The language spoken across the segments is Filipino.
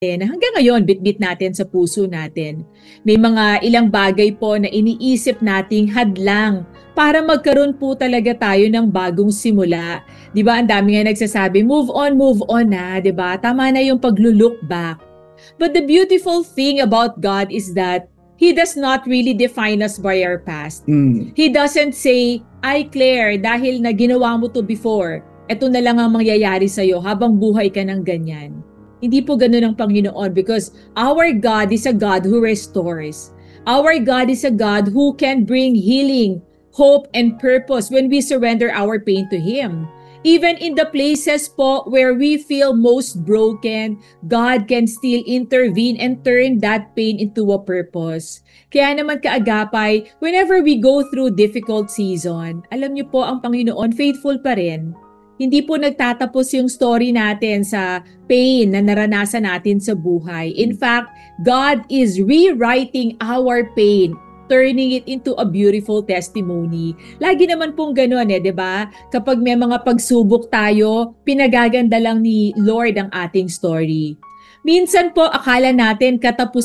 na hanggang ngayon bitbit natin sa puso natin. May mga ilang bagay po na iniisip nating hadlang para magkaroon po talaga tayo ng bagong simula. 'Di ba? Ang dami nga nagsasabi, move on na, 'di ba? Tama na yung paglo-look back. But the beautiful thing about God is that He does not really define us by our past. He doesn't say, "Ay Claire, dahil na ginawa mo to before, eto na lang ang mangyayari sa'yo habang buhay ka ng ganyan." Hindi po ganun ang Panginoon because our God is a God who restores. Our God is a God who can bring healing, hope, and purpose when we surrender our pain to Him. Even in the places po where we feel most broken, God can still intervene and turn that pain into a purpose. Kaya naman kaagapay, whenever we go through difficult season, alam niyo po ang Panginoon faithful pa rin. Hindi po nagtatapos yung story natin sa pain na naranasan natin sa buhay. In fact, God is rewriting our pain, turning it into a beautiful testimony. Lagi naman pong gano'n 'di ba? Kapag may mga pagsubok tayo, pinagaganda lang ni Lord ang ating story. Minsan po akala natin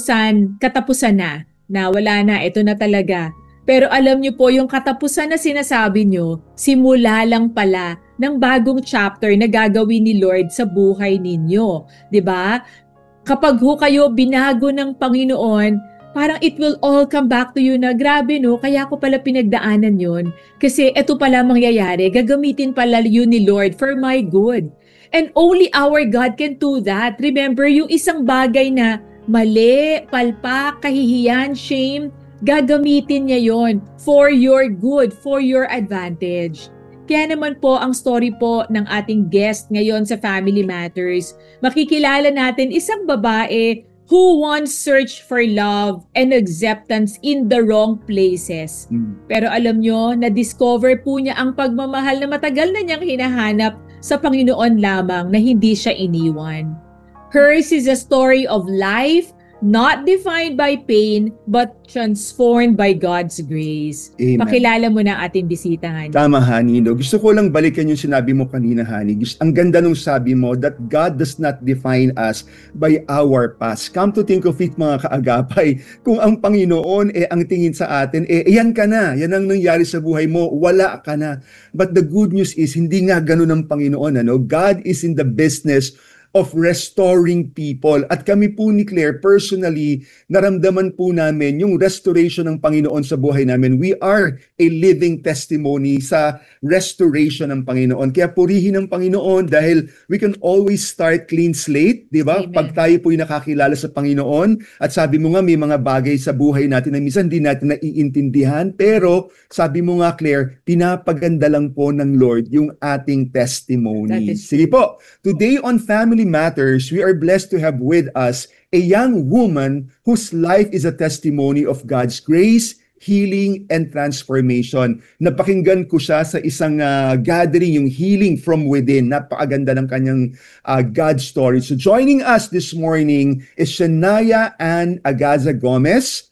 katapusan na wala na, ito na talaga. Pero alam niyo po, yung katapusan na sinasabi niyo, simula lang pala ng bagong chapter na gagawin ni Lord sa buhay ninyo. 'Di ba? Kapag ho kayo binago ng Panginoon, parang it will all come back to you na grabe no, kaya ko pala pinagdaanan yon. Kasi eto pala mangyayari, gagamitin pala yun ni Lord for my good. And only our God can do that. Remember, yung isang bagay na mali, palpak, kahihiyan, shame, gagamitin niya yon for your good, for your advantage. Kaya naman po ang story po ng ating guest ngayon sa Family Matters, makikilala natin isang babae who once searched for love and acceptance in the wrong places. Pero alam nyo, na-discover po niya ang pagmamahal na matagal na niyang hinahanap sa Panginoon lamang na hindi siya iniwan. Hers is a story of life not defined by pain but transformed by God's grace. Amen. Pakilala mo na ating bisita, Hani. Tama, Hani. No? Gusto ko lang balikan yung sinabi mo kanina, Hani. Ang ganda nung sabi mo that God does not define us by our past. Come to think of it, mga kaagapay, kung ang Panginoon ang tingin sa atin, yan ka na, yan ang nangyari sa buhay mo, wala ka na. But the good news is, hindi nga ganun ang Panginoon. Ano? God is in the business of restoring people. At kami po ni Claire, personally, naramdaman po namin yung restoration ng Panginoon sa buhay namin. We are a living testimony sa restoration ng Panginoon. Kaya purihin ng Panginoon dahil we can always start clean slate, di ba? Amen. Pag tayo po'y nakakilala sa Panginoon, at sabi mo nga may mga bagay sa buhay natin na minsan di natin naiintindihan, pero sabi mo nga Claire, pinapaganda lang po ng Lord yung ating testimony. Sige po, today on Family Matters, we are blessed to have with us a young woman whose life is a testimony of God's grace, healing, and transformation. Napakinggan ko siya sa isang gathering, yung Healing from Within. Napakaganda ng kanyang God story. So joining us this morning is Shania Ann Agaza Gomez,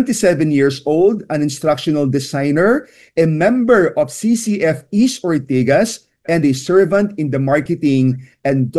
27 years old, an instructional designer, a member of CCF East Ortigas, and a servant in the marketing and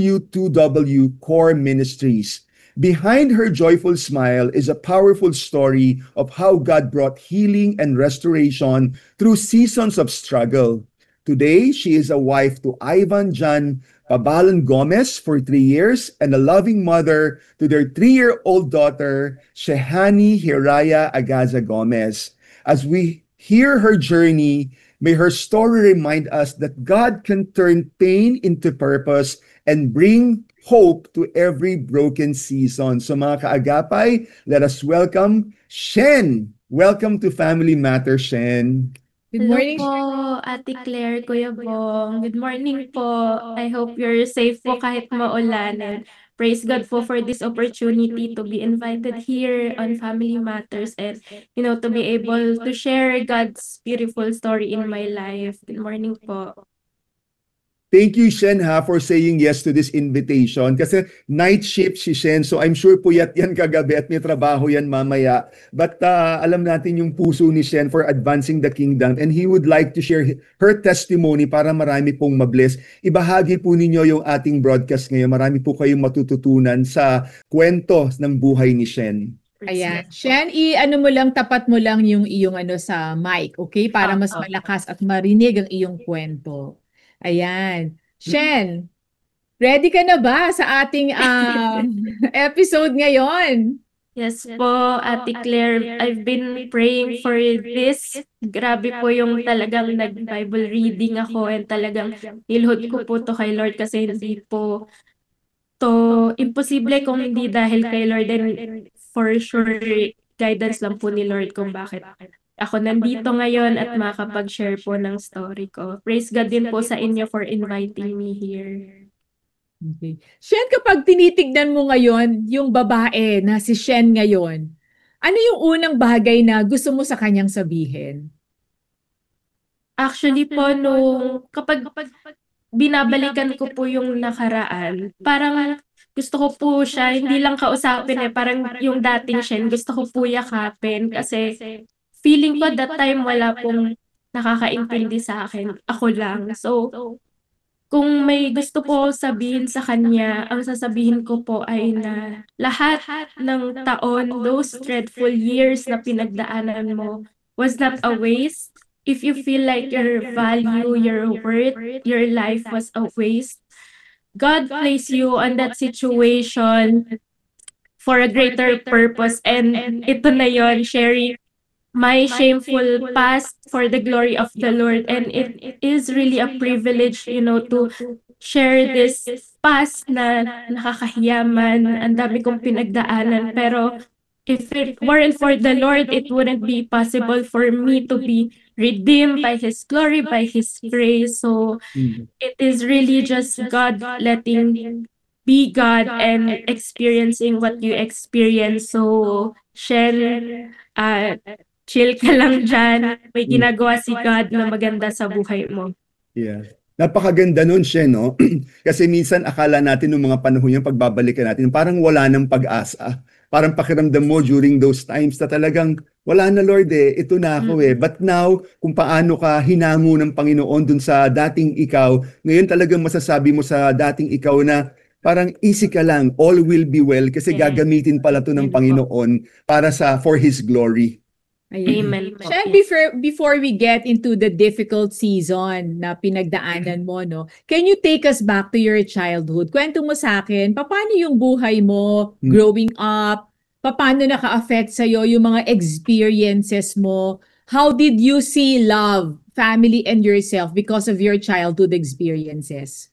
W2W core ministries. Behind her joyful smile is a powerful story of how God brought healing and restoration through seasons of struggle. Today, she is a wife to Ivan John Pabalan Gomez for 3 years and a loving mother to their 3-year-old daughter, Shehani Hiraya Agaza Gomez. As we hear her journey, may her story remind us that God can turn pain into purpose and bring hope to every broken season. So mga kaagapay, let us welcome Shen. Welcome to Family Matters, Shen. Good morning. Hello po, Ate Claire, Kuya Bong. Good morning po. I hope you're safe po kahit maulan. And praise God po for this opportunity to be invited here on Family Matters and, to be able to share God's beautiful story in my life. Good morning po. Thank you, Shen, ha, for saying yes to this invitation. Kasi night shift si Shen, so I'm sure puyat yan kagabi at may trabaho yan mamaya. But alam natin yung puso ni Shen for advancing the kingdom, and he would like to share her testimony para marami pong mabless. Ibahagi po ninyo yung ating broadcast ngayon. Marami po kayong matututunan sa kwento ng buhay ni Shen. Ayan. Shen, ano mo lang, tapat mo lang yung iyong sa mic, okay? Para mas malakas at marinig ang iyong kwento. Ayan. Shen, ready ka na ba sa ating episode ngayon? Yes po, Ate Claire. I've been praying for this. Grabe po yung talagang nag-Bible reading ako and talagang nilhod ko po to kay Lord kasi hindi po to imposible kung hindi dahil kay Lord, and for sure guidance lang po ni Lord kung bakit ako nandito ngayon at makakapag-share po ng story ko. Praise God din po sa inyo for inviting me here. Okay. Shen, kapag tinitignan mo ngayon yung babae na si Shen ngayon, ano yung unang bagay na gusto mo sa kanyang sabihin? Actually po, kapag binabalikan ko po yung nakaraan, parang gusto ko po siya, hindi lang kausapin parang yung dating Shen, gusto ko po yakapin kasi feeling ko that time wala pong nakakaintindi sa akin. Ako lang. So, kung may gusto po sabihin sa kanya, ang sasabihin ko po ay na lahat ng taon, those dreadful years na pinagdaanan mo was not a waste. If you feel like your value, your worth, your life was a waste, God placed you on that situation for a greater purpose. And ito na yon, sharing my shameful past for the glory of the Lord. And it is really a privilege, to share this past na nakakahiyaman, ang dami kong pinagdaanan. Pero if it weren't for the Lord, it wouldn't be possible for me to be redeemed by His glory, by His grace. So it is really just God letting be God and experiencing what you experience. So, Shen, chill ka lang dyan. May ginagawa si God na maganda sa buhay mo. Yeah. Napakaganda nun, Shen, no? Kasi minsan akala natin nung mga panahon yung pagbabalikan natin, parang wala ng pag-asa. Parang pakiramdam mo during those times na talagang wala na, Lord, ito na ako But now, kung paano ka hinango ng Panginoon dun sa dating ikaw, ngayon talagang masasabi mo sa dating ikaw na parang easy ka lang, all will be well kasi gagamitin pala to ng Panginoon para for His glory. Amen. Shen, before we get into the difficult season na pinagdaanan mo, can you take us back to your childhood? Kwento mo sa akin, paano yung buhay mo growing up? Paano naka-affect sa'yo yung mga experiences mo? How did you see love, family, and yourself because of your childhood experiences?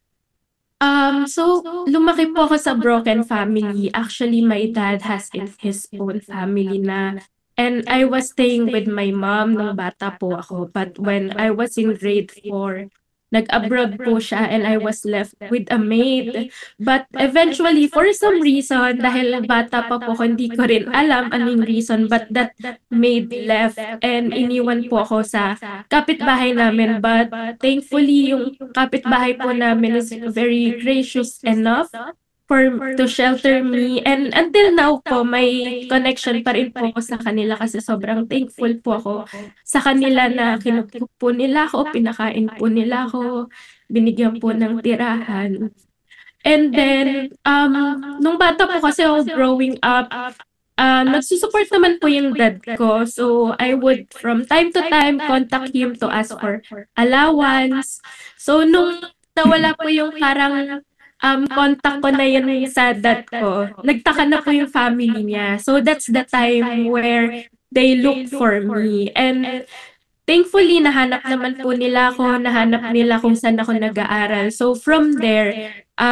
So lumaki po ako sa broken family. Actually, my dad has his own family na. And I was staying with my mom nung bata po ako. But when I was in grade 4, nag-abroad po siya and I was left with a maid. But eventually, for some reason, dahil bata pa po ako, hindi ko rin alam anong reason, but that maid left and iniwan po ako sa kapitbahay namin. But thankfully, yung kapitbahay po namin is very gracious enough to shelter me, and until now po may connection pa rin po ako sa kanila kasi sobrang thankful po ako sa kanila na kinukup po nila ako, pinakain po nila ako, binigyan po ng tirahan. And then nung bata po kasi ako growing up, nagsusupport naman po yung dad ko, so I would from time to time contact him to ask for allowance. So nung nawala po yung parang contact ko na yun sa dad ko, nagtaka na po yung family niya. So that's the time where they looked for me. And thankfully, nahanap naman po nila ako, nahanap nila kung saan ako nag-aaral. So from there,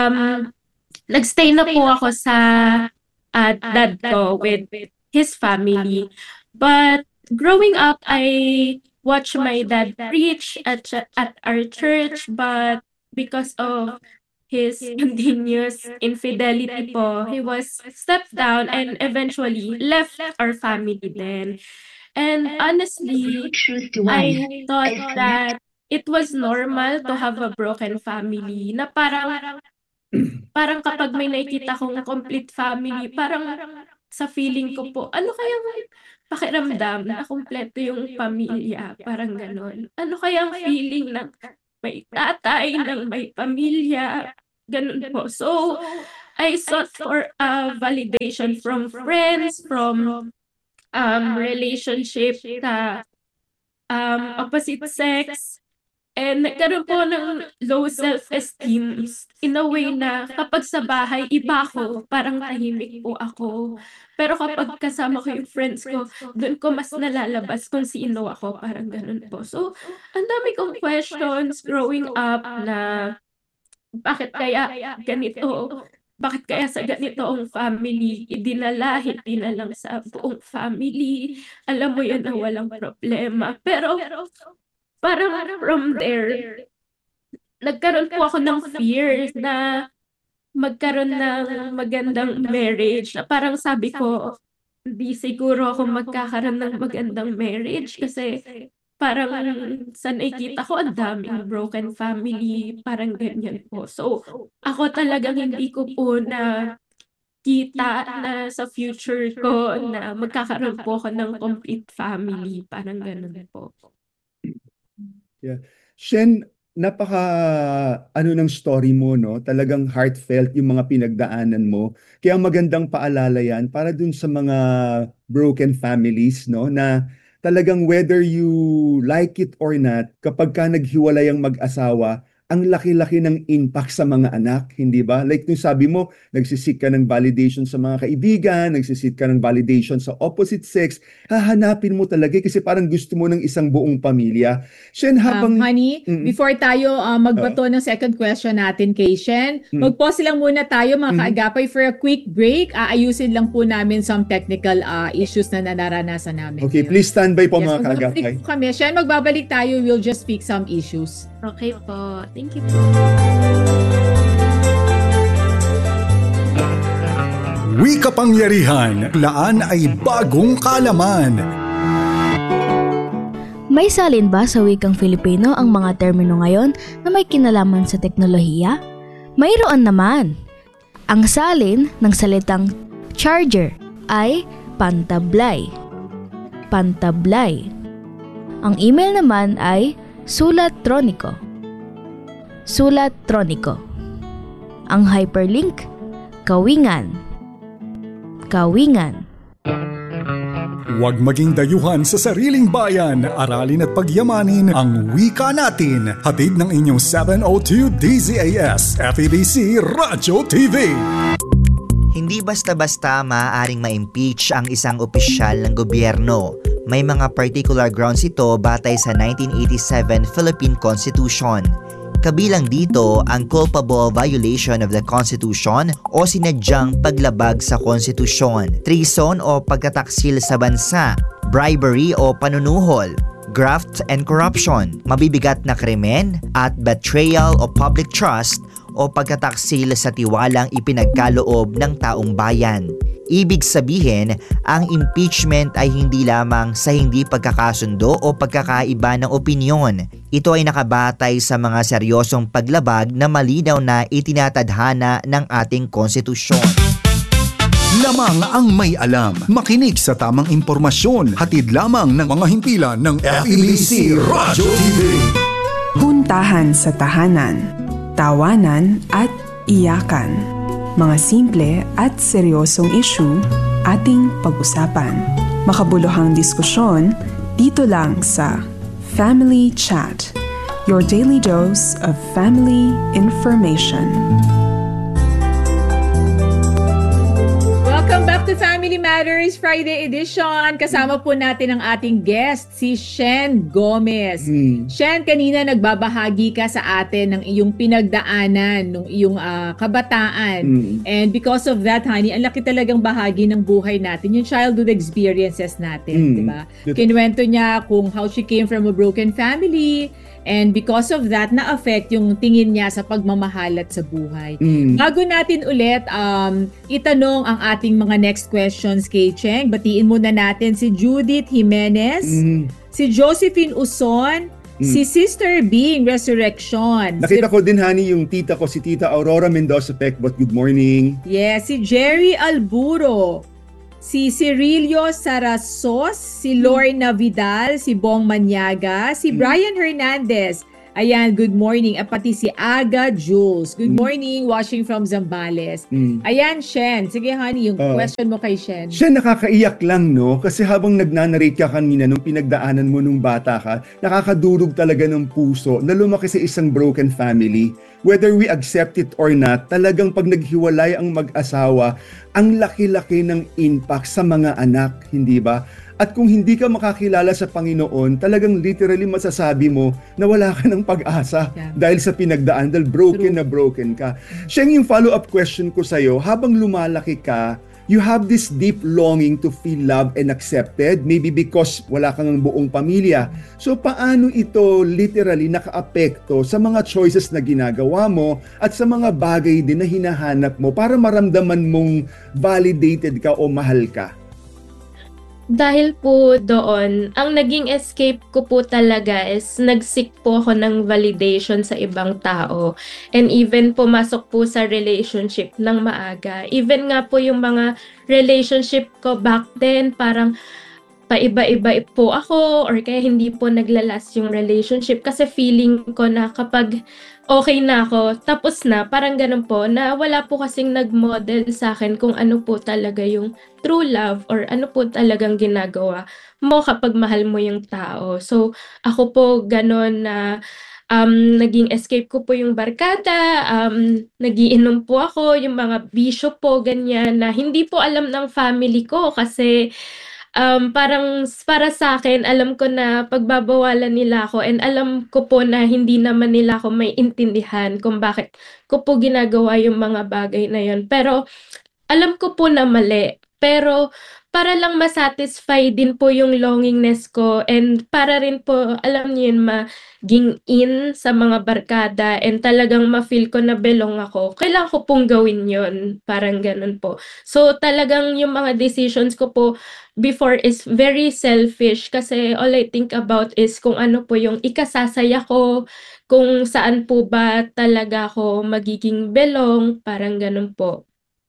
nagstay na po ako sa dad ko with his family. But growing up, I watched my dad preach at our church, but because of his continuous infidelity po, he was stepped down and eventually left our family then. And honestly, I thought that it was normal to have a broken family na parang kapag may nakikita kong complete family, parang sa feeling ko po, ano kayang pakiramdam na kumpleto yung pamilya, parang ganon. Ano kayang feeling ng may tatay, ng may pamilya, ganun po. So, I sought for validation from friends, from relationship na opposite sex, and nagkaroon po ng low self-esteem in a way na kapag sa bahay, iba ako, parang tahimik po ako. Pero kapag kasama ko yung friends ko, doon ko mas nalalabas kung sino ako, parang ganun po. So, ang dami kong questions growing up na bakit kaya ganito? Bakit kaya sa ganitong family, idinala, hindi na lang sa buong family? Alam mo yun na walang problema. Pero parang from there, nagkaroon po ako ng fear na magkaroon ng magandang marriage. Na parang sabi ko, hindi siguro ako magkakaroon ng magandang marriage kasi parang sa nakikita ko ang daming broken family, parang ganyan po. So, ako talagang hindi ko po na kita na sa future ko na magkakaroon po ako ng complete family, parang ganun po. Yeah. Shen, napaka ano ng story mo, no? Talagang heartfelt yung mga pinagdaanan mo. Kaya magandang paalala yan para dun sa mga broken families, no? Na talagang whether you like it or not, kapag ka naghiwalay ang mag-asawa, ang laki-laki ng impact sa mga anak, hindi ba? Like nung sabi mo, nagsisik ka ng validation sa mga kaibigan, nagsisik ka ng validation sa opposite sex, hahanapin mo talaga kasi parang gusto mo ng isang buong pamilya. Shen, habang... Honey, before tayo magbato ng second question natin kay Shen, mag-pause lang muna tayo mga kaagapay for a quick break. Aayusin lang po namin some technical issues na naranasan namin. Okay, ngayon. please stand by po mga Magbabalik kaagapay. po kami. Shen, magbabalik tayo. We'll just fix some issues. Okay po. Thank you po. Wika Pangyarihan, laan ay bagong kaalaman. May salin ba sa wikang Filipino ang mga termino ngayon na may kinalaman sa teknolohiya? Mayroon naman. Ang salin ng salitang charger ay pantablay. Pantablay. Ang email naman ay sulatroniko. Sulatroniko. Ang hyperlink, kawingan. Kawingan. Huwag maging dayuhan sa sariling bayan, aralin at pagyamanin ang wika natin. Hatid ng inyong 702 DZAS FEBC Radyo TV. Hindi basta-basta maaaring ma-impeach ang isang opisyal ng gobyerno. May mga particular grounds ito batay sa 1987 Philippine Constitution. Kabilang dito ang culpable violation of the Constitution o sinadyang paglabag sa konstitusyon, treason o pagtataksil sa bansa, bribery o panunuhol, graft and corruption, mabibigat na krimen at betrayal of public trust o pagtataksil sa tiwalang ipinagkaloob ng taong bayan. Ibig sabihin, ang impeachment ay hindi lamang sa hindi pagkakasundo o pagkakaiba ng opinyon. Ito ay nakabatay sa mga seryosong paglabag na malinaw na itinatadhana ng ating konstitusyon. Lamang ang may alam. Makinig sa tamang impormasyon. Hatid lamang ng mga himpilan ng FEBC Radyo TV. Puntahan sa tahanan, tawanan at iyakan. Mga simple at seryosong issue ating pag-usapan. Makabuluhang diskusyon dito lang sa Family Chat, your daily dose of family information. Welcome back to Family Matters Friday edition. Kasama po natin ang ating guest, si Shen Gomez. Shen, kanina nagbabahagi ka sa atin ng iyong pinagdaanan, ng iyong kabataan. And because of that, honey, ang laki talagang bahagi ng buhay natin, yung childhood experiences natin, di ba? Kinuwento niya kung how she came from a broken family, and because of that, na-affect yung tingin niya sa pagmamahal at sa buhay. Bago natin ulit itanong ang ating mga next questions kay Cheng, batiin muna natin si Judith Jimenez, si Josephine Uson, Si Sister Bing, Resurrection. Nakita ko din, honey, yung tita ko, si Tita Aurora Mendoza Pecbot. Good morning. Yes, si Jerry Alburo. Si Cirilio Sarasos, si Lorna Vidal, si Bong Manyaga, si Brian Hernandez. Ayan, good morning. At pati si Aga Jules. Good morning, watching from Zambales. Ayan, Shen. Sige, honey, yung question mo kay Shen. Shen, nakakaiyak lang, no? Kasi habang nagnanarrate ka kanina nung pinagdaanan mo nung bata ka, nakakadurog talaga ng puso na lumaki sa isang broken family. Whether we accept it or not, talagang pag naghiwalay ang mag-asawa, ang laki-laki ng impact sa mga anak, hindi ba? At kung hindi ka makakilala sa Panginoon, talagang literally masasabi mo na wala ka ng pag-asa dahil sa pinagdaan, dahil broken na broken ka. Siyang yung follow-up question ko sa'yo, habang lumalaki ka, you have this deep longing to feel loved and accepted, maybe because wala kang buong pamilya. So paano ito literally nakaapekto sa mga choices na ginagawa mo at sa mga bagay din na hinahanap mo para maramdaman mong validated ka o mahal ka? Dahil po doon, ang naging escape ko po talaga is nag-seek po ako ng validation sa ibang tao. And even pumasok po sa relationship ng maaga. Even nga po yung mga relationship ko back then, parang paiba-iba po ako or kaya hindi po naglalas yung relationship kasi feeling ko na kapag okay na ako, tapos na, parang ganun po, na wala po kasing nag-model sa akin kung ano po talaga yung true love or ano po talagang ginagawa mo kapag mahal mo yung tao. So, ako po ganun na naging escape ko po yung barkada, nagiinom po ako, yung mga bisyo po, ganyan, na hindi po alam ng family ko kasi parang para sa akin, alam ko na pagbabawalan nila ako and alam ko po na hindi naman nila ako may intindihan kung bakit ko po ginagawa yung mga bagay na yun. Pero alam ko po na mali. Pero para lang masatisfy din po yung longingness ko and para rin po, alam niyo yun, maging in sa mga barkada and talagang ma-feel ko na belong ako, kailangan ko pong gawin yun. Parang ganun po. So talagang yung mga decisions ko po before is very selfish kasi all I think about is kung ano po yung ikasasaya ko, kung saan po ba talaga ako magiging belong, parang ganun po.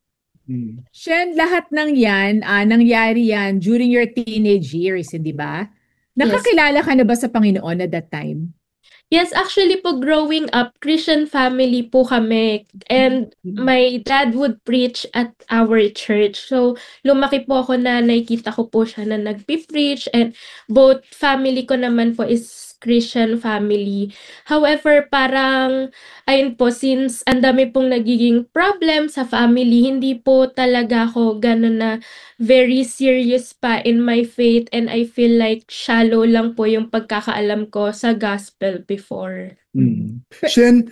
Shen, lahat ng yan, nangyari yan during your teenage years, hindi ba? Nakakilala ka na ba sa Panginoon at that time? Yes, actually po growing up, Christian family po kami and my dad would preach at our church. So lumaki po ako na nakikita ko po siya na nagpi-preach and both family ko naman po is Christian family. However, parang ayun po, since ang dami pong nagiging problem sa family, hindi po talaga ako ganun na very serious pa in my faith and I feel like shallow lang po yung pagkakaalam ko sa gospel before. Shen,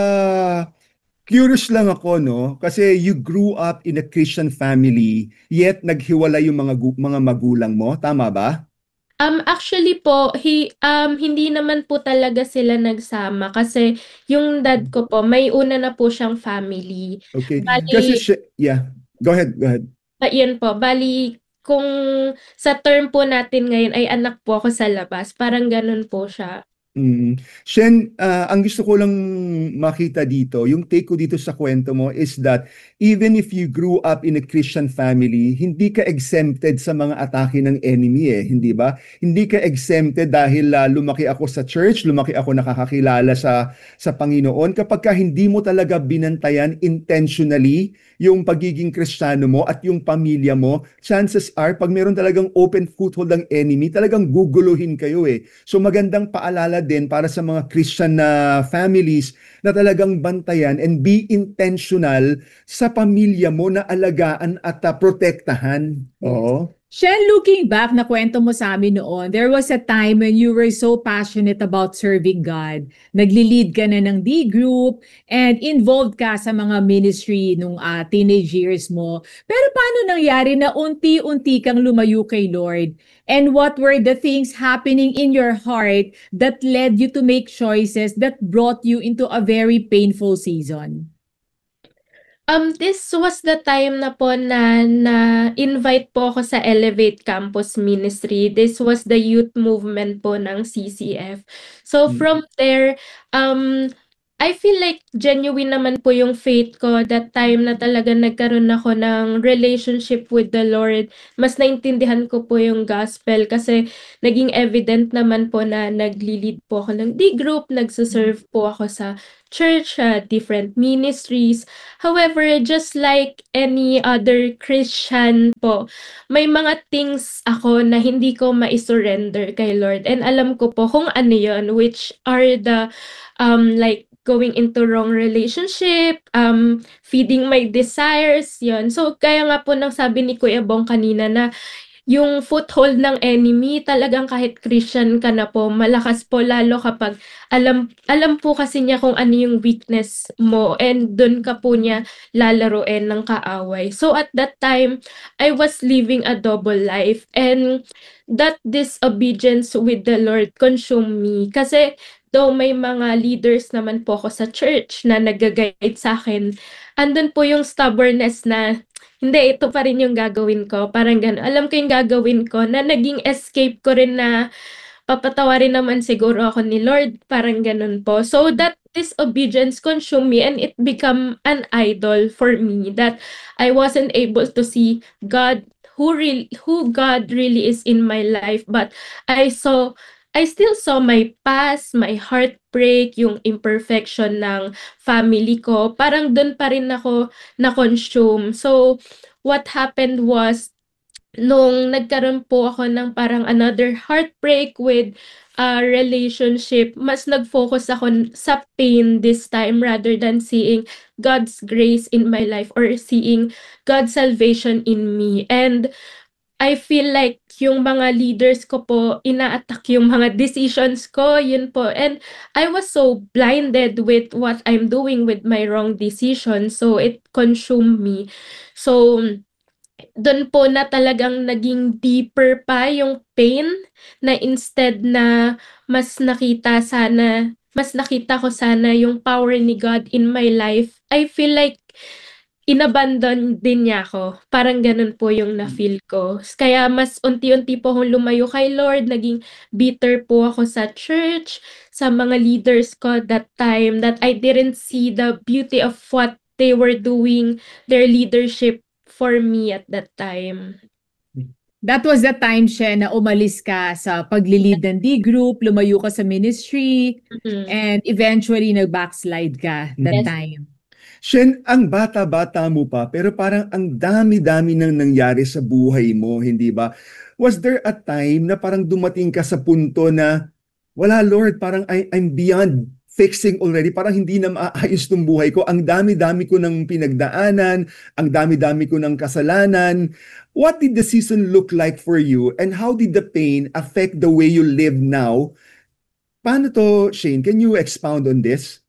curious lang ako, no? Kasi you grew up in a Christian family, yet naghiwalay yung mga magulang mo, tama ba? Actually po, hindi naman po talaga sila nagsama kasi yung dad ko po, may una na po siyang family. Okay. Bali, Kasi, yeah. Go ahead. yun po, bali kung sa term po natin ngayon ay anak po ako sa labas, parang ganun po siya. Shen, ang gusto ko lang makita dito, yung take ko dito sa kwento mo is that even if you grew up in a Christian family, hindi ka exempted sa mga atake ng enemy hindi ba? Hindi ka exempted dahil lumaki ako sa church, lumaki ako nakakakilala sa Panginoon. Kapag ka hindi mo talaga binantayan intentionally yung pagiging Kristiyano mo at yung pamilya mo, chances are, pag meron talagang open foothold ng enemy, talagang guguluhin kayo So magandang paalala din para sa mga Christian na families na talagang bantayan and be intentional sa pamilya mo na alagaan at protektahan. Oo. Shen, looking back na kwento mo sa amin noon, there was a time when you were so passionate about serving God. Nagli-lead ka na ng D-group and involved ka sa mga ministry nung teenage years mo. Pero paano nangyari na unti-unti kang lumayo kay Lord? And what were the things happening in your heart that led you to make choices that brought you into a very painful season? This was the time na po na-invite po ako sa Elevate Campus Ministry. This was the youth movement po ng CCF. So from there, I feel like genuine naman po yung faith ko that time na talaga nagkaroon ako ng relationship with the Lord. Mas naintindihan ko po yung gospel kasi naging evident naman po na nagli-lead po ako ng D-group, nagse-serve po ako sa church, different ministries. However, just like any other Christian po, may mga things ako na hindi ko mai-surrender kay Lord. And alam ko po kung ano yun, which are the like going into wrong relationship, feeding my desires, yun. So, kaya nga po nang sabi ni Kuya Bong kanina na yung foothold ng enemy talagang kahit Christian ka na po, malakas po lalo kapag alam po kasi niya kung ano yung weakness mo and dun ka po niya lalaruin ng kaaway. So at that time, I was living a double life and that disobedience with the Lord consumed me. Kasi though may mga leaders naman po ako sa church na nag-guide sa akin, andun po yung stubbornness na hindi, ito pa rin yung gagawin ko, parang gano'n. Alam ko yung gagawin ko na naging escape ko rin na papatawarin naman siguro ako ni Lord, parang gano'n po. So that disobedience consumed me and it become an idol for me that I wasn't able to see God, who God really is in my life. But I still saw my past, my heartbreak, yung imperfection ng family ko. Parang dun pa rin ako na-consume. So, what happened was, nung nagkaroon po ako ng parang another heartbreak with a relationship, mas nag-focus ako sa pain this time rather than seeing God's grace in my life or seeing God's salvation in me. And I feel like yung mga leaders ko po, ina-attack yung mga decisions ko, yun po. And I was so blinded with what I'm doing with my wrong decisions, so it consumed me. So, dun po na talagang naging deeper pa yung pain na instead na mas nakita ko sana yung power ni God in my life, I feel like inabandon din niya ako. Parang ganun po yung na-feel ko. Kaya mas unti-unti po akong lumayo kay Lord, naging bitter po ako sa church, sa mga leaders ko that time that I didn't see the beauty of what they were doing, their leadership for me at that time. That was the time, Shen, na umalis ka sa pagli-lead ng D-group, lumayo ka sa ministry, and eventually nag-backslide ka that Yes. time. Shen, ang bata-bata mo pa, pero parang ang dami-dami nang nangyari sa buhay mo, hindi ba? Was there a time na parang dumating ka sa punto na, wala Lord, parang I'm beyond fixing already, parang hindi na maayos ng buhay ko, ang dami-dami ko ng pinagdaanan, ang dami-dami ko ng kasalanan. What did the season look like for you, and how did the pain affect the way you live now? Paano to, Shane? Can you expound on this?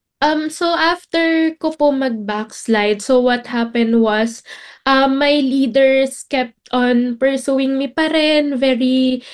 So after ko po mag-backslide, so what happened was, my leaders kept on pursuing me pa rin, very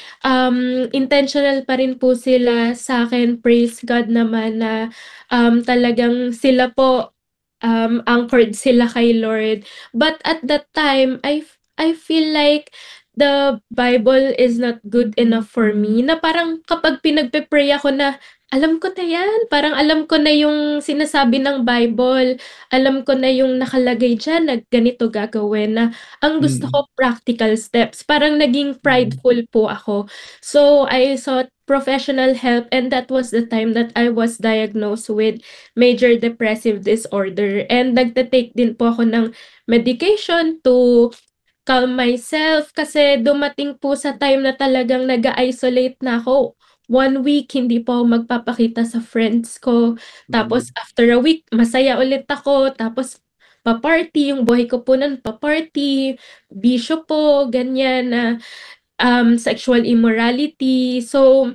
intentional pa rin po sila sa akin. Praise God naman na talagang sila po, anchored sila kay Lord. But at that time, I feel like the Bible is not good enough for me, na parang kapag pinagpe-pray ako na, alam ko na yan, parang alam ko na yung sinasabi ng Bible, alam ko na yung nakalagay diyan na ganito gagawin, na ang gusto ko practical steps. Parang naging prideful po ako. So I sought professional help and that was the time that I was diagnosed with major depressive disorder. And nagte-take din po ako ng medication to calm myself kasi dumating po sa time na talagang nag-isolate na ako. 1 week hindi po ako magpapakita sa friends ko. Tapos after a week, masaya ulit ako. Tapos pa-party, yung buhay ko po nun pa-party, bisyo po, ganyan na sexual immorality. So,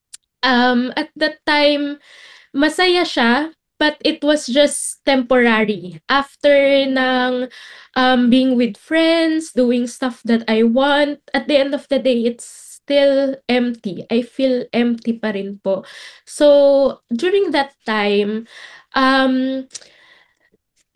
at that time, masaya siya, but it was just temporary. After ng being with friends, doing stuff that I want, at the end of the day, it's still empty. I feel empty pa rin po. So, during that time,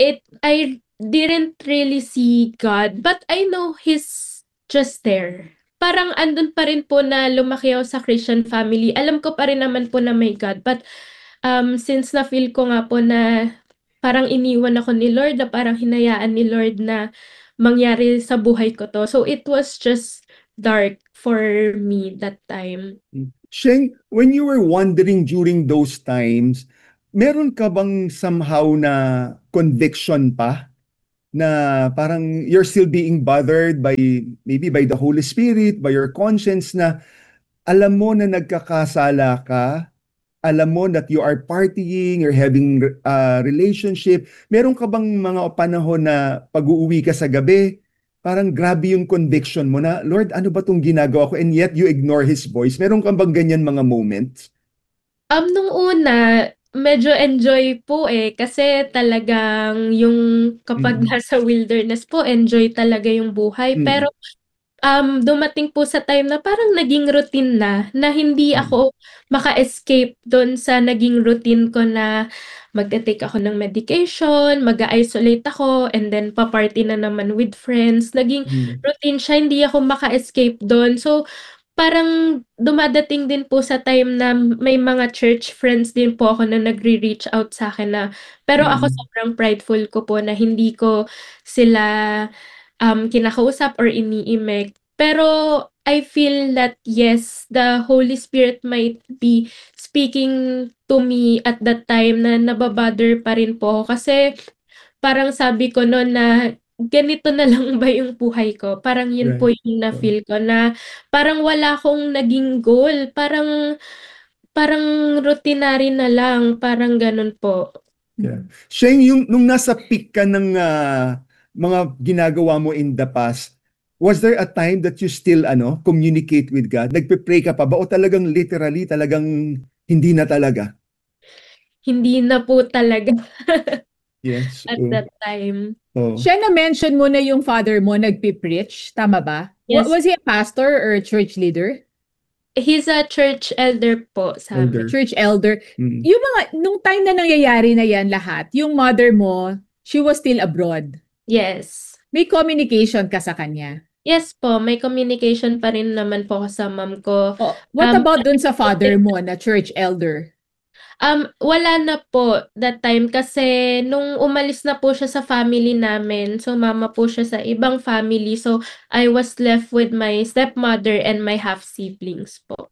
I didn't really see God, but I know He's just there. Parang andun pa rin po na lumaki ako sa Christian family. Alam ko pa rin naman po na may God, but since na-feel ko nga po na parang iniwan ako ni Lord, na parang hinayaan ni Lord na mangyari sa buhay ko to. So it was just dark for me that time. Sheng, when you were wandering during those times, meron ka bang somehow na conviction pa na parang you're still being bothered by maybe by the Holy Spirit, by your conscience na alam mo na nagkakasala ka, alam mo that you are partying, you're having relationship. Meron ka bang mga panahon na pag-uuwi ka sa gabi, parang grabe yung conviction mo na, Lord, ano ba tong ginagawa ko? And yet you ignore His voice. Meron ka bang ganyan mga moments? Nung una, medyo enjoy po kasi talagang yung kapag nasa wilderness po, enjoy talaga yung buhay. Pero dumating po sa time na parang naging routine na hindi ako maka-escape doon sa naging routine ko na magte-take ako ng medication, mag-isolate ako, and then pa-party na naman with friends. Naging routine siya, hindi ako maka-escape doon. So, parang dumadating din po sa time na may mga church friends din po ako na nagre-reach out sa akin na, pero ako sobrang prideful ko po na hindi ko sila kinakausap or iniimik. Pero I feel that yes, the Holy Spirit might be speaking to me at that time na nababother pa rin po ako. Kasi parang sabi ko noon na ganito na lang ba yung buhay ko? Parang yun po yung na-feel ko na parang wala akong naging goal. Parang routinary na lang. Parang ganun po. Yeah. Sheng, nung nasa peak ka ng mga ginagawa mo in the past, was there a time that you still communicate with God? Nagpe-pray ka pa ba o talagang literally talagang hindi na talaga? Hindi na po talaga. Yes. At that time. Siya na-mention mo na yung father mo nagpipreach, tama ba? Yes. Was he a pastor or a church leader? He's a church elder po sa amin. Church elder. Yung mga, nung time na nangyayari na yan lahat, yung mother mo, she was still abroad. Yes. May communication ka sa kanya? Yes po, may communication pa rin naman po sa mom ko. What about dun sa father mo na church elder? Wala na po that time kasi nung umalis na po siya sa family namin, so mama po siya sa ibang family. So I was left with my stepmother and my half-siblings po.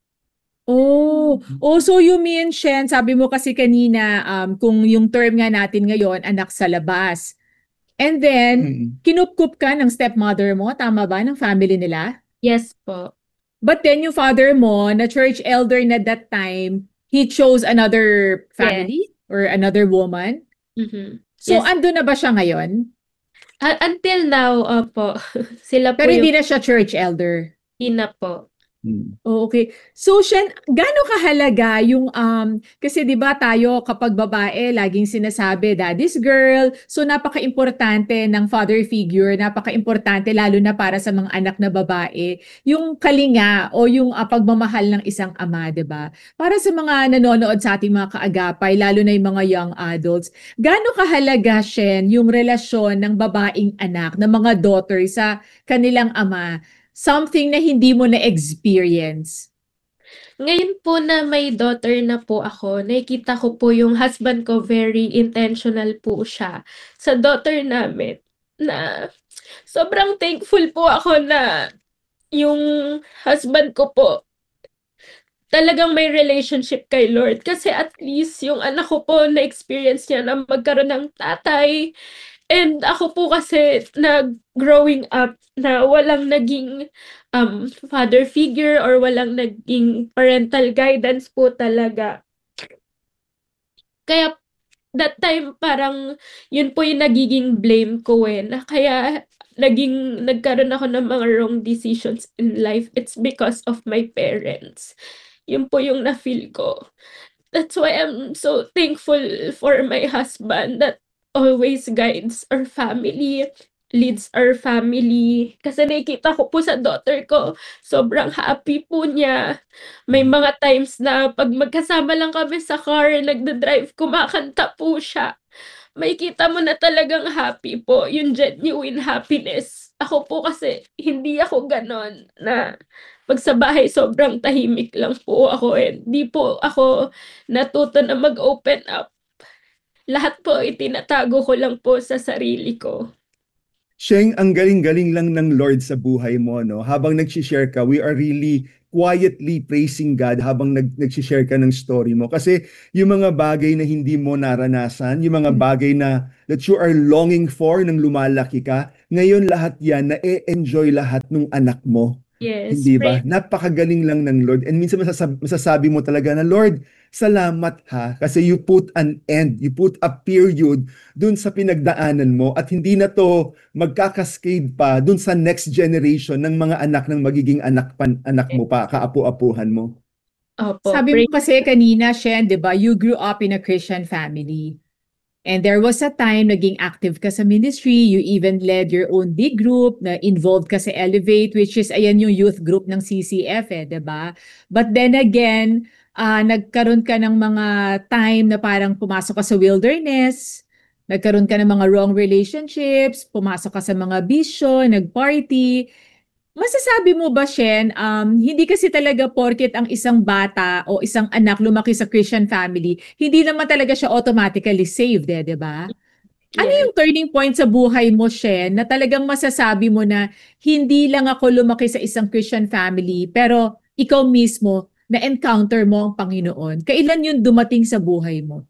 So you mean, Shen, sabi mo kasi kanina, kung yung term nga natin ngayon, anak sa labas. And then, kinupkup ka ng stepmother mo, tama ba, ng family nila? Yes po. But then yung father mo, na church elder na that time, he chose another family or another woman? So, ando na ba siya ngayon? Until now, opo. Sila po pero hindi na siya church elder? Hindi na po. Okay. So, Shen, gaano kahalaga yung, kasi di ba tayo kapag babae, laging sinasabi, daddy's girl. So, napaka-importante ng father figure, napaka-importante lalo na para sa mga anak na babae, yung kalinga o yung pagmamahal ng isang ama, di ba? Para sa mga nanonood sa ating mga kaagapay, lalo na yung mga young adults, gaano kahalaga, Shen, yung relasyon ng babaeng anak, ng mga daughter sa kanilang ama? Something na hindi mo na-experience? Ngayon po na may daughter na po ako, nakikita ko po yung husband ko, very intentional po siya sa daughter namin, na sobrang thankful po ako na yung husband ko po talagang may relationship kay Lord. Kasi at least yung anak ko po na-experience niya na magkaroon ng tatay. And ako po kasi growing up na walang naging father figure or walang naging parental guidance po talaga. Kaya that time parang yun po yung nagiging blame ko na kaya nagkaroon ako ng mga wrong decisions in life. It's because of my parents. Yun po yung na-feel ko. That's why I'm so thankful for my husband that always guides our family, leads our family. Kasi nakikita ko po sa daughter ko, sobrang happy po niya. May mga times na pag magkasama lang kami sa car, nagda-drive, kumakanta po siya. makikita mo na talagang happy po, yung genuine happiness. Ako po kasi hindi ako gano'n na 'pag sa bahay sobrang tahimik lang po ako, hindi po ako natuto na mag-open up. Lahat po itinatago ko lang po sa sarili ko. Sheng, ang galing-galing lang ng Lord sa buhay mo, no? Habang nag-share ka, we are really quietly praising God habang nag-share ka ng story mo. Kasi yung mga bagay na hindi mo naranasan, yung mga bagay na that you are longing for nang lumalaki ka, ngayon lahat yan, na-enjoy lahat ng anak mo. Yes, Hindi ba? praise Napakagaling lang ng Lord. And minsan masasabi mo talaga na, Lord, salamat ha. Kasi you put an end, you put a period dun sa pinagdaanan mo at hindi na to magkakascade pa dun sa next generation ng mga anak ng magiging anak mo pa, kaapu-apuhan mo. Opo, Sabi mo praise kasi kanina, Shen, di ba, you grew up in a Christian family. And there was a time naging active ka sa ministry, you even led your own big group, na involved ka sa Elevate, which is ayan yung youth group ng CCF di ba? But then again, nagkaroon ka ng mga time na parang pumasok ka sa wilderness, nagkaroon ka ng mga wrong relationships, pumasok ka sa mga bisyo, nag-party. Masasabi mo ba, Shen, hindi kasi talaga porket ang isang bata o isang anak lumaki sa Christian family, hindi naman talaga siya automatically saved, di ba? Ano yes. yung turning point sa buhay mo, Shen, na talagang masasabi mo na hindi lang ako lumaki sa isang Christian family, pero ikaw mismo na-encounter mo ang Panginoon? Kailan yun dumating sa buhay mo?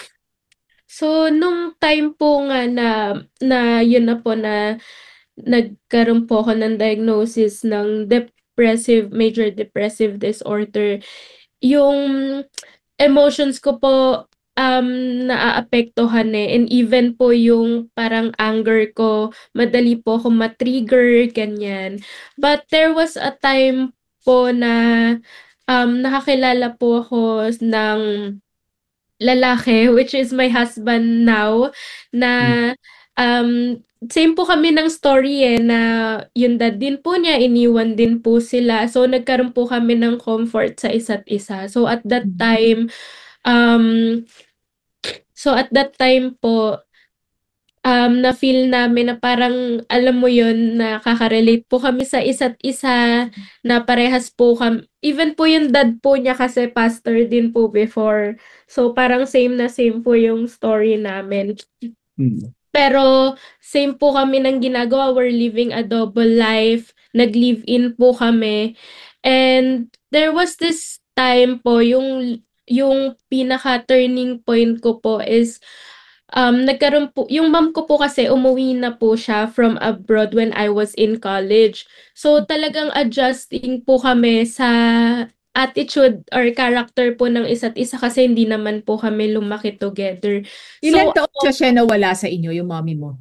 So, nung time po nga na yun na po na nagkaroon po ako ng diagnosis ng major depressive disorder, yung emotions ko po naaapektuhan and even po yung parang anger ko, madali po ako ma-trigger, ganyan. But there was a time po na nakakilala po ako ng lalaki, which is my husband now, na same po kami ng story na yung dad din po niya, iniwan din po sila. So, nagkaroon po kami ng comfort sa isa't isa. So, at that time, po, na-feel namin na parang, alam mo yun, nakaka-relate po kami sa isa't isa, na parehas po kami. Even po yung dad po niya kasi pastor din po before. So, parang same na same po yung story namin. Pero same po kami ng ginagawa. We're living a double life. Nag-live-in po kami. And there was this time po, yung pinaka-turning point ko po is, nagkaroon po, yung mom ko po kasi umuwi na po siya from abroad when I was in college. So talagang adjusting po kami sa attitude or character po ng isa't isa kasi hindi naman po kami lumaki together. Ilan So taon siya nawala sa inyo, yung mommy mo?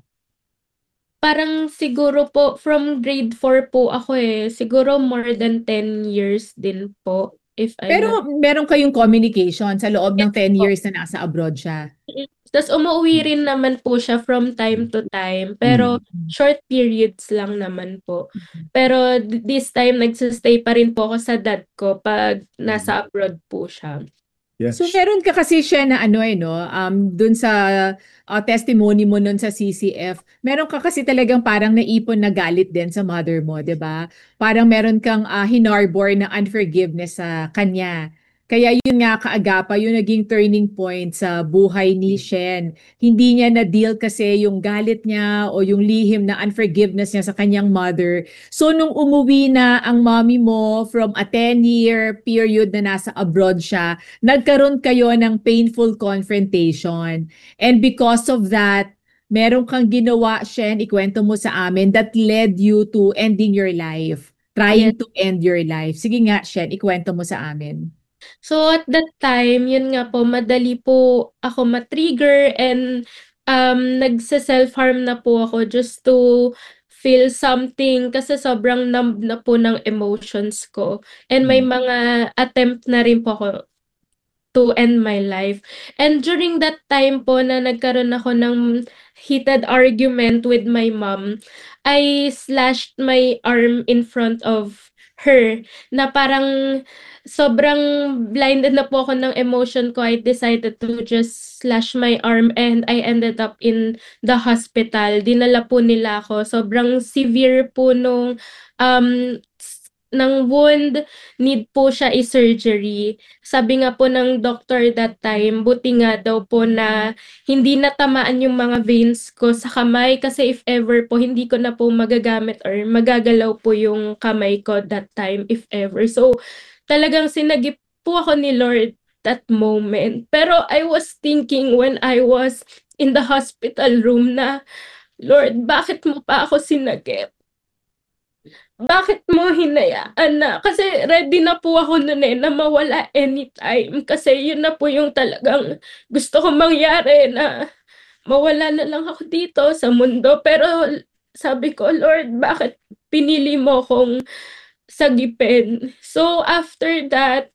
parang siguro po from grade 4 po ako siguro more than 10 years din po if I'm not. Pero meron kayong communication sa loob ng 10 po. years na nasa abroad siya? Tas umuwi rin naman po siya from time to time, pero short periods lang naman po. Pero this time nagse-stay pa rin po ako sa dad ko 'pag nasa abroad po siya. Yes. So meron ka kasi siya na dun sa testimony mo nun sa CCF, meron ka kasi talagang parang naipon na galit din sa mother mo, 'di ba? Parang meron kang hinarbor na unforgiveness sa kanya. Kaya yun nga kaagapa, yung naging turning point sa buhay ni Shen. Hindi niya na-deal kasi yung galit niya o yung lihim na unforgiveness niya sa kanyang mother. So nung umuwi na ang mommy mo from a 10-year period na nasa abroad siya, nagkaroon kayo ng painful confrontation. And because of that, meron kang ginawa, Shen, ikwento mo sa amin, that led you to ending your life. Trying to end your life. Sige nga, Shen, ikwento mo sa amin. So at that time, yun nga po, madali po ako ma-trigger and nagse-self-harm na po ako just to feel something kasi sobrang numb na po ng emotions ko. And may mga attempt na rin po ako to end my life. And during that time po na nagkaroon ako ng heated argument with my mom, I slashed my arm in front of her na parang sobrang blinded na po ako ng emotion ko. I decided to just slash my arm and I ended up in the hospital. Dinala po nila ako. Sobrang severe po nung ng wound, need po siya i-surgery. Sabi nga po ng doctor that time, buti nga daw po na hindi natamaan yung mga veins ko sa kamay kasi if ever po, hindi ko na po magagamit or magagalaw po yung kamay ko that time if ever. So, talagang sinagip po ako ni Lord that moment. Pero I was thinking when I was in the hospital room na, Lord, bakit mo pa ako sinagip? Bakit mo hinayaan na? Kasi ready na po ako noon na mawala anytime. Kasi yun na po yung talagang gusto kong mangyari na mawala na lang ako dito sa mundo. Pero sabi ko, Lord, bakit pinili mo kong sagipin? So after that,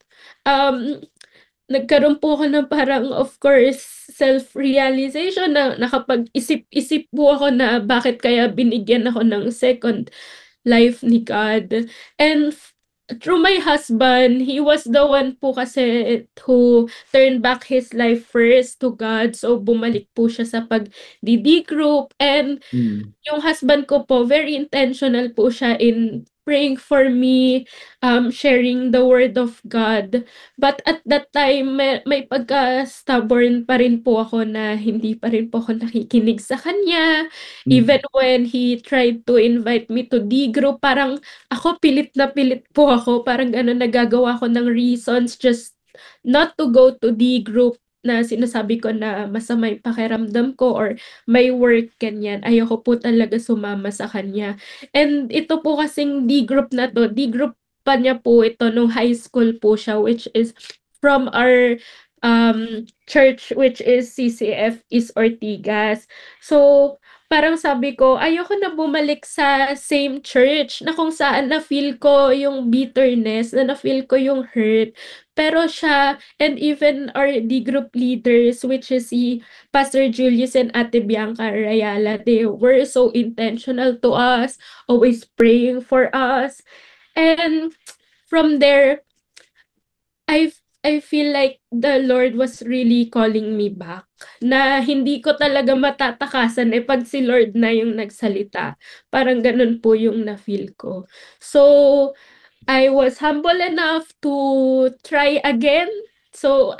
nagkaroon po ako ng parang, of course, self-realization na nakapag-isip-isip po ako na bakit kaya binigyan ako ng second life ni God. And through my husband, he was the one po kasi who turned back his life first to God. So bumalik po siya sa pag-DD group. And yung husband ko po, very intentional po siya in praying for me, sharing the word of God. But at that time, may pagka-stubborn pa rin po ako na hindi pa rin po ako nakikinig sa kanya. Even when he tried to invite me to D group, parang ako pilit na pilit po ako. Parang gano'n, nagagawa ko ng reasons just not to go to D group na sinasabi ko na masama yung pakiramdam ko or may work, ganyan. Ayoko po talaga sumama sa kanya. And ito po kasing D group na to, D group pa niya po ito nung high school po siya, which is from our church, which is CCF East Ortigas. So, parang sabi ko, ayoko na bumalik sa same church na kung saan na-feel ko yung bitterness, na na-feel ko yung hurt. Pero siya, and even our D group leaders, which is si Pastor Julius and Ate Bianca Rayala, they were so intentional to us, always praying for us. And from there, I feel like the Lord was really calling me back. Na hindi ko talaga matatakasan pag si Lord na yung nagsalita. Parang ganun po yung na-feel ko. So, I was humble enough to try again. So,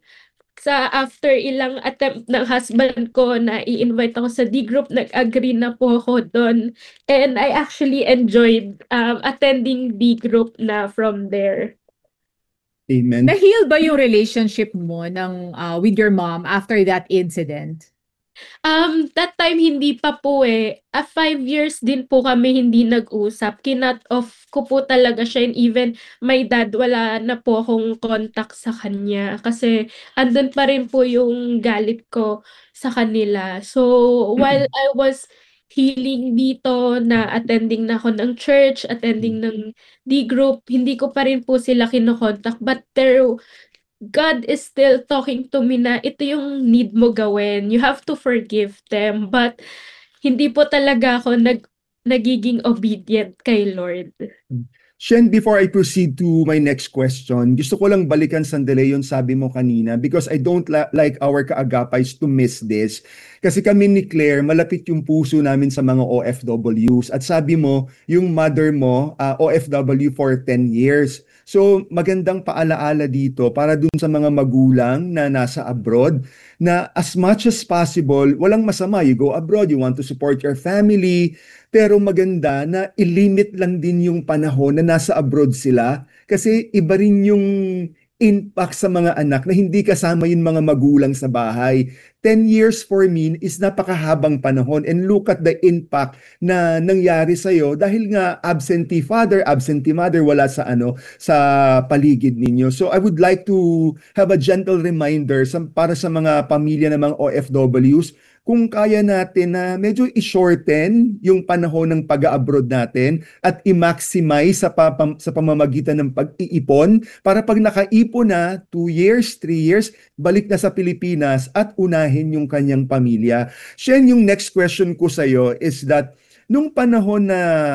after ilang attempt ng husband ko na i-invite ako sa D group, nag-agree na po ako doon. And I actually enjoyed attending D group na from there. Amen. Na-heal ba yung relationship mo with your mom after that incident? That time hindi pa po 5 years din po kami hindi nag-usap. Kinut off ko po talaga siya, and even my dad, wala na po akong contact sa kanya kasi andun pa rin po yung galit ko sa kanila. So while I was healing dito, na attending na ako ng church, attending ng D group, hindi ko pa rin po sila kinokontak, but God is still talking to me na ito yung need mo gawin. You have to forgive them. But hindi po talaga ako nagiging obedient kay Lord. Shen, before I proceed to my next question, gusto ko lang balikan sandali yung sabi mo kanina because I don't like our kaagapais to miss this. Kasi kami ni Claire, malapit yung puso namin sa mga OFWs. At sabi mo, yung mother mo, OFW for 10 years. So magandang paalaala dito para dun sa mga magulang na nasa abroad na as much as possible, walang masama. You go abroad, you want to support your family, pero maganda na ilimit lang din yung panahon na nasa abroad sila kasi iba rin yung impact sa mga anak na hindi kasama yung mga magulang sa bahay. 10 years for me is napakahabang panahon, and look at the impact na nangyari sa'yo dahil nga absentee father, absentee mother, wala sa sa paligid ninyo. So I would like to have a gentle reminder para sa mga pamilya ng mga OFWs, kung kaya natin na medyo i-shorten yung panahon ng pag-abroad natin at i-maximize sa pamamagitan ng pag-iipon para pag nakaipon na 2 years, 3 years, balik na sa Pilipinas at unahin yung kanyang pamilya. Shen, yung next question ko sa'yo is that nung panahon na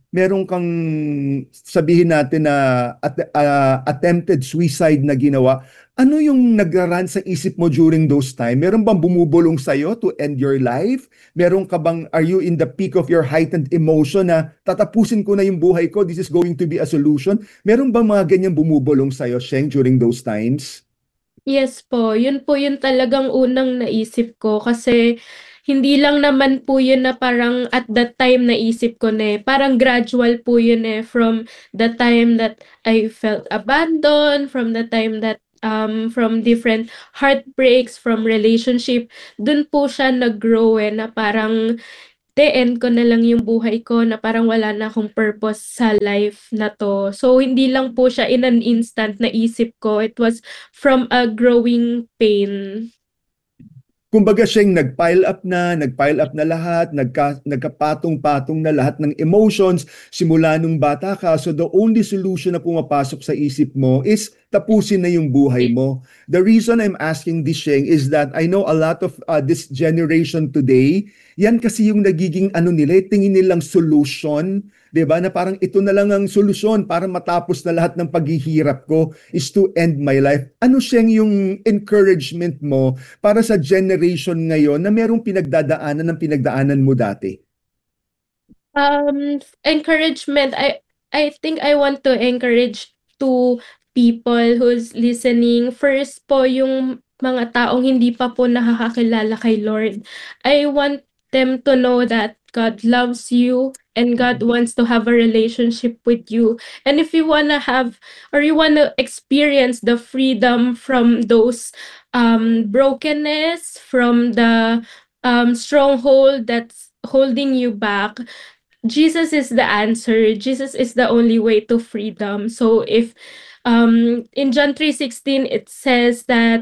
meron kang sabihin natin na attempted suicide na ginawa, ano yung nagraran sa isip mo during those time? Meron bang bumubulong sa'yo to end your life? Meron ka bang, are you in the peak of your heightened emotion na tatapusin ko na yung buhay ko, this is going to be a solution? Meron bang mga ganyan bumubulong sa'yo, Sheng, during those times? Yes po, yun po yung talagang unang naisip ko kasi hindi lang naman po yun na parang at that time naisip ko na parang gradual po yun from the time that I felt abandoned, from the time that from different heartbreaks, from relationship, dun po siya nag-grow na parang end ko na lang yung buhay ko na parang wala na akong purpose sa life na to. So, hindi lang po siya in an instant na isip ko. It was from a growing pain. Kumbaga siyang nag-pile up na lahat, nagkapatong-patong na lahat ng emotions simula nung bata ka. So the only solution na pumapasok sa isip mo is tapusin na yung buhay mo. The reason I'm asking this, Sheng, is that I know a lot of this generation today, yan kasi yung nagiging tingin nilang solution, 'di ba? Na parang ito na lang ang solusyon para matapos na lahat ng paghihirap ko is to end my life. Ano Sheng yung encouragement mo para sa generation ngayon na merong pinagdaanan mo dati? Encouragement, I think I want to encourage to people who's listening. First po, yung mga taong hindi pa po nakakakilala kay Lord. I want them to know that God loves you and God wants to have a relationship with you. And if you want to have or you want to experience the freedom from those brokenness, from the stronghold that's holding you back, Jesus is the answer. Jesus is the only way to freedom. So if in John 3:16 it says that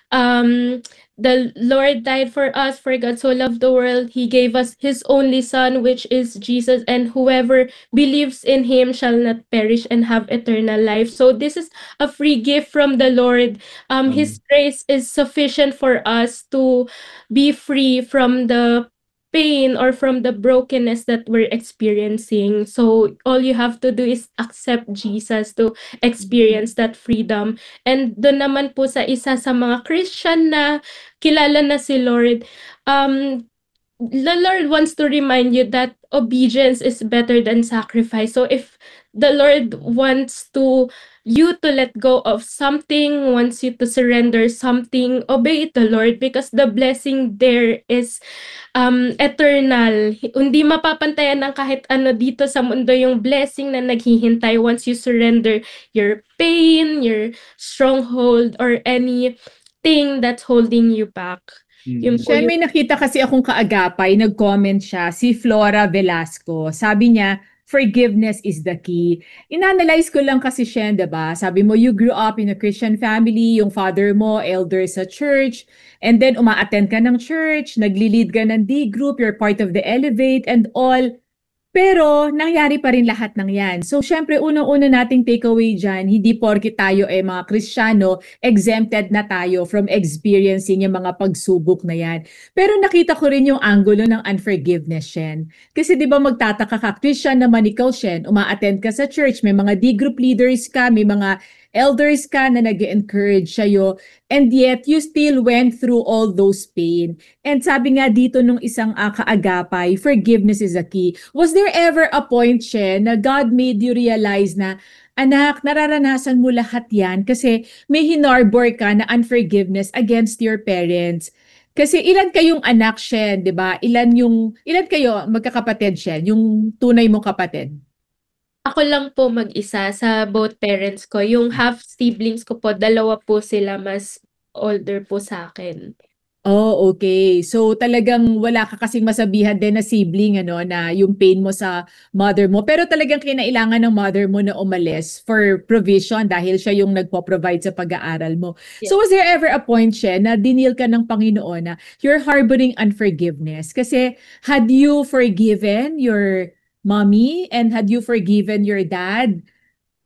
the Lord died for us, for God so loved the world, He gave us His only Son, which is Jesus, and whoever believes in Him shall not perish and have eternal life. So this is a free gift from the Lord. His grace is sufficient for us to be free from the pain or from the brokenness that we're experiencing. So all you have to do is accept Jesus to experience that freedom. And doon naman po sa isa sa mga Christian na kilala na si Lord, the Lord wants to remind you that obedience is better than sacrifice. So if the Lord wants you to let go of something, wants you to surrender something, obey the Lord because the blessing there is eternal. Hindi mapapantayan ng kahit ano dito sa mundo yung blessing na naghihintay once you surrender your pain, your stronghold, or anything that's holding you back. Siya, may nakita kasi akong kaagapay, nag-comment siya, si Flora Velasco. Sabi niya, forgiveness is the key. Inanalyze ko lang kasi siya, diba? Sabi mo, you grew up in a Christian family, yung father mo, elder sa church, and then uma-attend ka ng church, nagli-lead ka ng D group, you're part of the Elevate and all. Pero, nangyari pa rin lahat ng yan. So, syempre, unang-una nating takeaway dyan, hindi porke tayo mga Kristiyano, exempted na tayo from experiencing yung mga pagsubok na yan. Pero nakita ko rin yung angulo ng unforgiveness, Shen. Kasi di ba magtataka ka, Christian naman ikaw, Shen, uma-attend ka sa church, may mga D-group leaders ka, may mga elders ka na nag-encourage sa'yo, and yet you still went through all those pain. And sabi nga dito nung isang kaagapay, forgiveness is a key. Was there ever a point, Shen, na God made you realize na, anak, nararanasan mo lahat yan kasi may hinarbor ka na unforgiveness against your parents? Kasi ilan kayong anak, Shen, di ba? Ilan kayo magkakapatid, Shen, yung tunay mong kapatid? Ako lang po mag-isa sa both parents ko. Yung half siblings ko po, dalawa po sila, mas older po sa akin. Oh, okay. So talagang wala ka kasing masabihan din na sibling na yung pain mo sa mother mo. Pero talagang kinailangan ng mother mo na umalis for provision dahil siya yung nagpo-provide sa pag-aaral mo. Yeah. So was there ever a point, Shen, na dinil ka ng Panginoon na you're harboring unforgiveness? Kasi had you forgiven your mommy and had you forgiven your dad,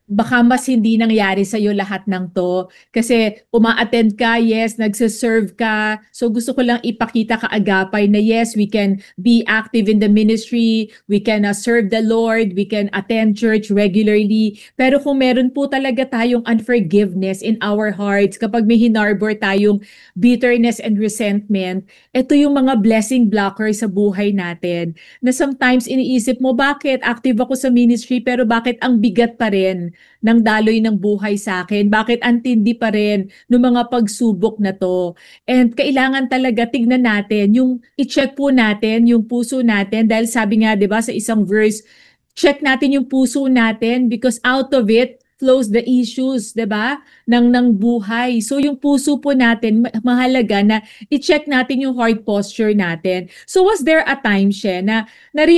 baka mas hindi nangyari sa'yo lahat ng to. Kasi uma-attend ka, yes, nagsiserve ka. So gusto ko lang ipakita kaagapay na yes, we can be active in the ministry, we can serve the Lord, we can attend church regularly. Pero kung meron po talaga tayong unforgiveness in our hearts, kapag may hinarbor tayong bitterness and resentment, ito yung mga blessing blockers sa buhay natin. Na sometimes iniisip mo, bakit active ako sa ministry pero bakit ang bigat pa rin ng daloy ng buhay sa akin? Bakit antindi pa rin ng mga pagsubok na to? And kailangan talaga tignan natin, yung i-check po natin yung puso natin dahil sabi nga 'di ba sa isang verse, check natin yung puso natin because out of it flows the issues, 'di ba? Ng buhay. So yung puso po natin mahalaga na i-check natin yung heart posture natin. So was there a time siya na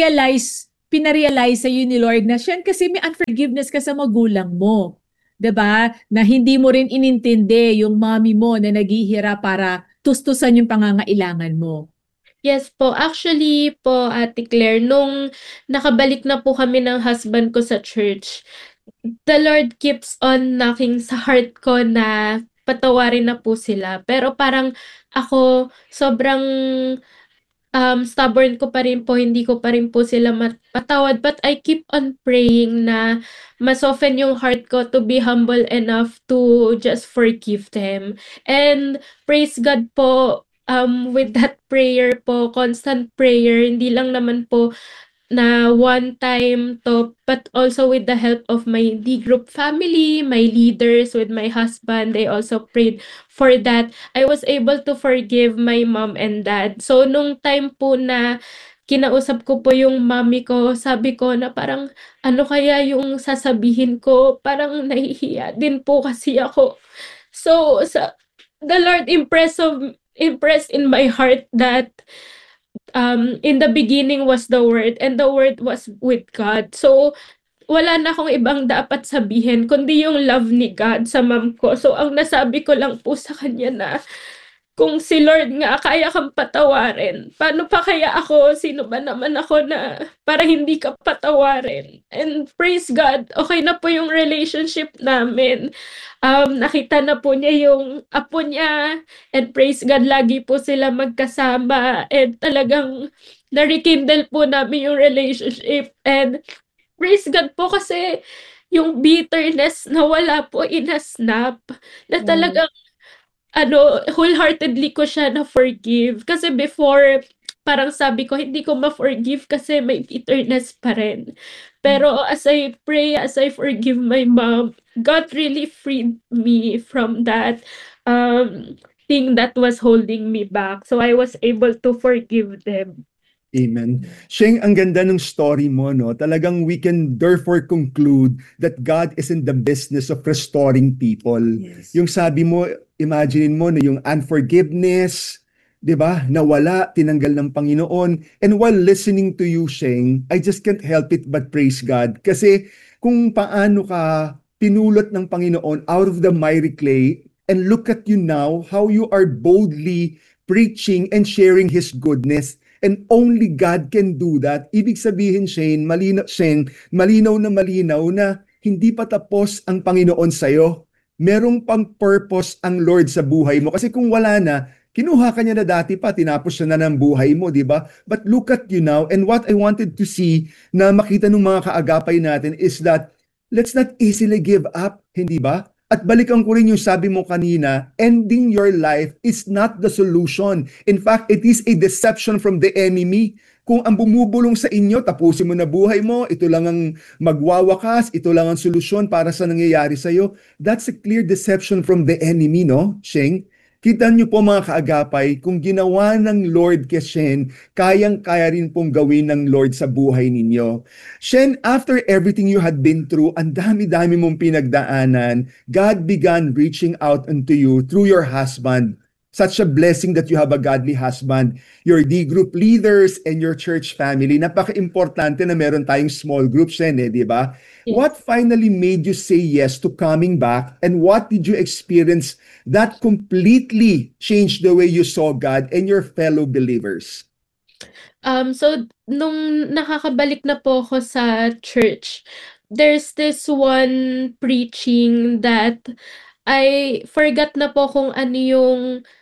pinarealize sa'yo ni Lord na siya kasi may unforgiveness ka sa magulang mo. 'Di ba? Na hindi mo rin inintindi yung mommy mo na naghihirap para tustusan yung pangangailangan mo. Yes po. Actually po, Ate Claire, nung nakabalik na po kami ng husband ko sa church, the Lord keeps on knocking sa heart ko na patawarin na po sila. Pero parang ako, sobrang stubborn ko pa rin po, hindi ko pa rin po sila mapatawad. But I keep on praying na ma-soften yung heart ko to be humble enough to just forgive them. And praise God po, with that prayer po, constant prayer, hindi lang naman po na one time to, but also with the help of my D group family, my leaders, with my husband, they also prayed for that. I was able to forgive my mom and dad. So nung time po na kinausap ko po yung mommy ko, sabi ko na parang ano kaya yung sasabihin ko, parang nahihiya din po kasi ako. So the Lord impressed in my heart that in the beginning was the Word, and the Word was with God. So, wala na akong ibang dapat sabihin, kundi yung love ni God sa mom ko. So, ang nasabi ko lang po sa kanya na, kung si Lord nga kaya kang patawarin, paano pa kaya ako? Sino ba naman ako na para hindi ka patawarin? And praise God, okay na po yung relationship namin. Nakita na po niya yung apo niya, and praise God, lagi po sila magkasama, and talagang na-rekindle po namin yung relationship. And praise God po kasi yung bitterness na wala po inasnap, na talagang wholeheartedly ko siya na-forgive. Kasi before, parang sabi ko, hindi ko ma-forgive kasi may bitterness pa rin. Pero as I pray, as I forgive my mom, God really freed me from that thing that was holding me back. So I was able to forgive them. Amen. Sheng, ang ganda ng story mo, no? Talagang we can therefore conclude that God is in the business of restoring people. Yes. Yung sabi mo, imagine mo na yung unforgiveness, 'di ba? Nawala, tinanggal ng Panginoon. And while listening to you, Sheng, I just can't help it but praise God. Kasi kung paano ka pinulot ng Panginoon out of the miry clay, and look at you now, how you are boldly preaching and sharing His goodness. And only God can do that. Ibig sabihin, Sheng, malinaw na hindi pa tapos ang Panginoon sa'yo. Merong pang purpose ang Lord sa buhay mo. Kasi kung wala na, kinuha ka niya na dati pa, tinapos siya na ng buhay mo, di ba? But look at you now, and what I wanted to see na makita ng mga kaagapay natin is that let's not easily give up, hindi ba? At balikan ko rin yung sabi mo kanina, ending your life is not the solution. In fact, it is a deception from the enemy. Kung ang bumubulong sa inyo, tapusin mo na buhay mo, ito lang ang magwawakas, ito lang ang solusyon para sa nangyayari sa'yo, that's a clear deception from the enemy, no, Sheng? Kita niyo po mga kaagapay, kung ginawa ng Lord kay Shen, kayang-kaya rin pong gawin ng Lord sa buhay ninyo. Shen, after everything you had been through, ang dami-dami mong pinagdaanan, God began reaching out unto you through your husband. Such a blessing that you have a godly husband, your D group leaders, and your church family. Napaka-importante na meron tayong small group, Shen, di ba? Yes. What finally made you say yes to coming back, and what did you experience that completely changed the way you saw God and your fellow believers? So nung nakakabalik na po ako sa church, there's this one preaching that I forgot na po kung ano yung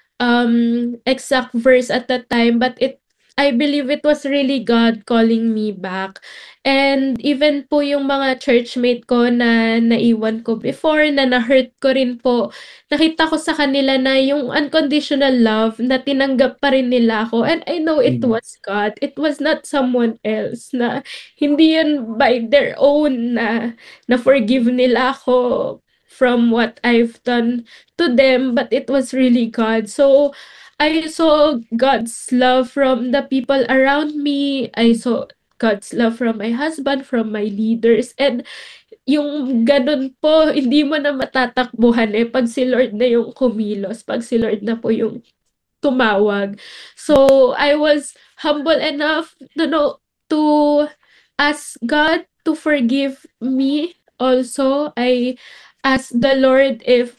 exact verse at that time, but I believe it was really God calling me back. And even po yung mga churchmate ko na naiwan ko before, na na-hurt ko rin po, nakita ko sa kanila na yung unconditional love na tinanggap pa rin nila ako. And I know it was God. It was not someone else, na hindi yun by their own na forgive nila ako from what I've done to them, but it was really God. So I saw God's love from the people around me. I saw God's love from my husband, from my leaders. And yung ganun po, hindi mo na matatakbuhan pag si Lord na yung kumilos, pag si Lord na po yung tumawag. So I was humble enough to ask God to forgive me. Also, I asked the Lord if,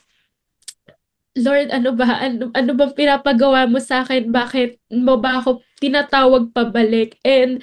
Lord, ano bang pinapagawa mo sa akin? Bakit mo ba ako tinatawag pabalik? And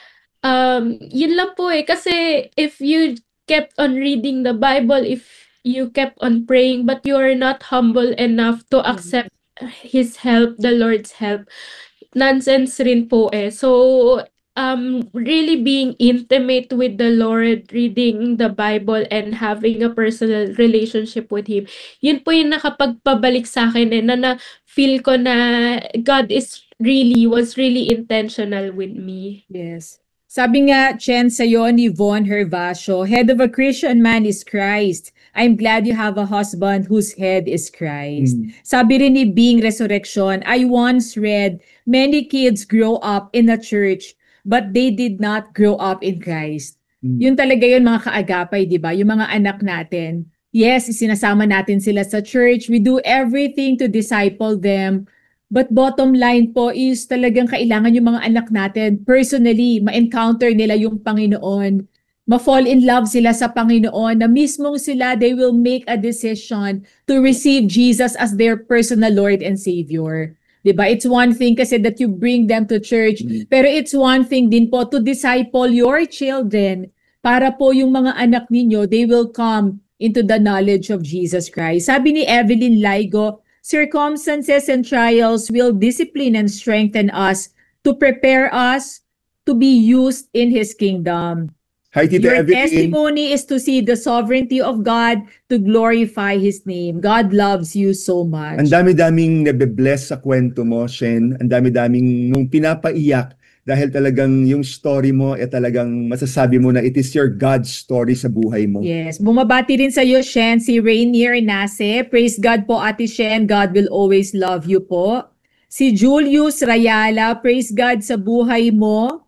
yun lang po kasi if you kept on reading the Bible, if you kept on praying, but you are not humble enough to accept His help, the Lord's help, nonsense rin po So, really being intimate with the Lord, reading the Bible and having a personal relationship with Him, yun po yung nakapagpabalik sa akin na feel ko na God was really intentional with me. Yes. Sabi nga, Chen, sa'yo ni Von Hervasio, head of a Christian man is Christ. I'm glad you have a husband whose head is Christ. Sabi rin ni Bing Resurrection, I once read, many kids grow up in a church, but they did not grow up in Christ. Yun talaga yun mga kaagapay, di ba? Yung mga anak natin. Yes, sinasama natin sila sa church. We do everything to disciple them. But bottom line po is talagang kailangan yung mga anak natin personally, ma-encounter nila yung Panginoon. Ma-fall in love sila sa Panginoon na mismong sila, they will make a decision to receive Jesus as their personal Lord and Savior. Diba? It's one thing kasi that you bring them to church, pero it's one thing din po to disciple your children para po yung mga anak ninyo, they will come into the knowledge of Jesus Christ. Sabi ni Evelyn Laigo, circumstances and trials will discipline and strengthen us to prepare us to be used in His kingdom. Hi, Tita Your Evelyn. testimony is to see the sovereignty of God to glorify His name. God loves you so much. Ang dami-daming nabe-bless sa kwento mo, Shen. Ang dami-daming nung pinapaiyak dahil talagang yung story mo talagang masasabi mo na it is your God story sa buhay mo. Yes. Bumabati rin sa iyo, Shen, si Rainier Nase. Praise God po, Ate Shen. God will always love you po. Si Julius Rayala, praise God sa buhay mo.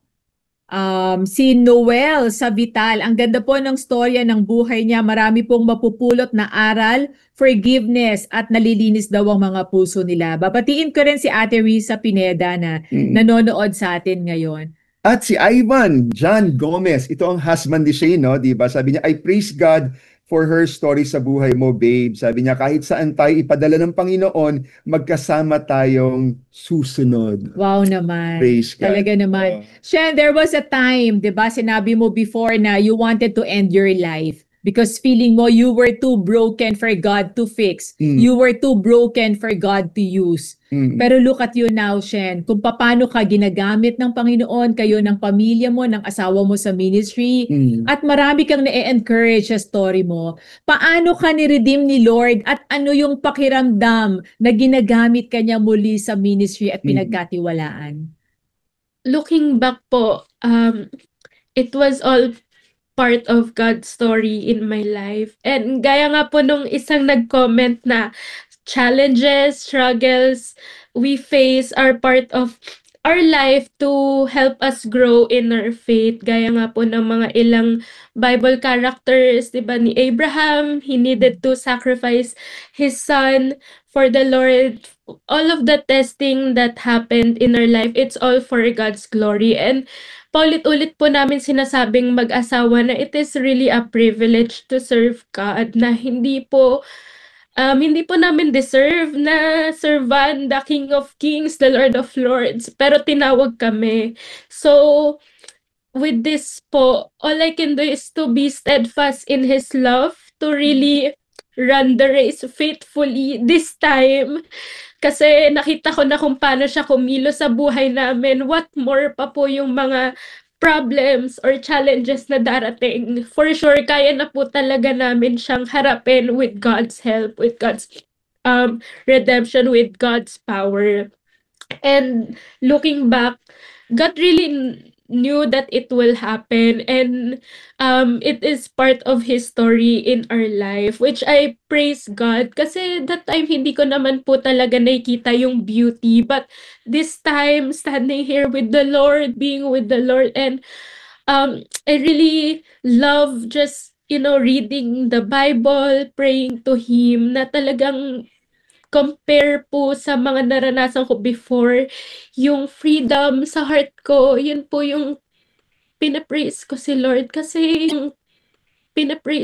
Si Noel sa Vital, ang ganda po ng storya ng buhay niya. Marami pong mapupulot na aral, forgiveness at nalilinis daw ang mga puso nila. Babatiin ko rin si Ate Risa Pineda na nanonood sa atin ngayon. At si Ivan John Gomez, ito ang husband ni Shane, no? Diba? Sabi niya, I praise God for her story sa buhay mo, babe. Sabi niya, kahit saan tayo ipadala ng Panginoon, magkasama tayong susunod. Wow naman. Praise God. Talaga naman. Shen, there was a time, di ba, sinabi mo before na you wanted to end your life because feeling mo you were too broken for God to fix. You were too broken for God to use. Pero look at you now, Shen. Kung paano ka ginagamit ng Panginoon, kayo ng pamilya mo, ng asawa mo sa ministry, at marami kang na-encourage sa story mo. Paano ka ni-redeem ni Lord at ano yung pakiramdam na ginagamit ka niya muli sa ministry at pinagkatiwalaan? Looking back po, it was all part of God's story in my life. And gaya nga po nung isang nag-comment na challenges, struggles we face are part of our life to help us grow in our faith. Gaya nga po ng mga ilang Bible characters, diba, ni Abraham, he needed to sacrifice his son for the Lord. All of the testing that happened in our life, it's all for God's glory. And paulit-ulit po namin sinasabing mag-asawa na it is really a privilege to serve God, na hindi po namin deserve na servan the King of Kings, the Lord of Lords, pero tinawag kami. So, with this po, all I can do is to be steadfast in His love, to really run the race faithfully this time. Kasi nakita ko na kung paano siya kumilos sa buhay namin. What more pa po yung mga problems or challenges na darating. For sure, kaya na po talaga namin siyang harapin with God's help, with God's redemption, with God's power. And looking back, God really knew that it will happen, and it is part of His story in our life, which I praise God kasi that time hindi ko naman po talaga nakikita yung beauty, but this time standing here with the Lord, being with the Lord, and I really love just reading the Bible, praying to Him, na talagang compare po sa mga naranasan ko before, yung freedom sa heart ko, yun po yung pinapraise ko si Lord kasi yung pinapraise